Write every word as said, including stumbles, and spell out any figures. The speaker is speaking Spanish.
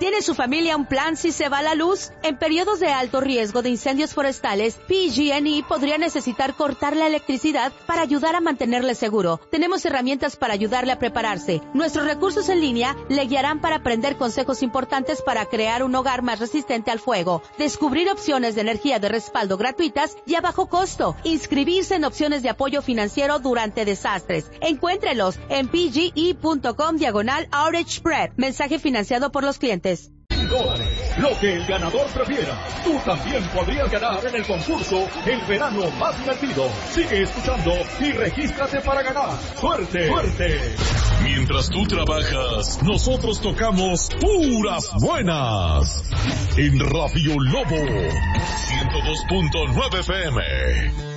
¿Tiene su familia un plan si se va la luz? En periodos de alto riesgo de incendios forestales, P G and E podría necesitar cortar la electricidad para ayudar a mantenerle seguro. Tenemos herramientas para ayudarle a prepararse. Nuestros recursos en línea le guiarán para aprender consejos importantes para crear un hogar más resistente al fuego, descubrir opciones de energía de respaldo gratuitas y a bajo costo, inscribirse en opciones de apoyo financiero durante desastres. Encuéntrelos en pge.com diagonal outage spread. Mensaje financiado por los clientes. Dólares, lo que el ganador prefiera. Tú también podrías ganar en el concurso El Verano Más Divertido. Sigue escuchando y regístrate para ganar. ¡Suerte! ¡Suerte! Mientras tú trabajas, nosotros tocamos puras buenas. En Radio Lobo ciento dos punto nueve F M.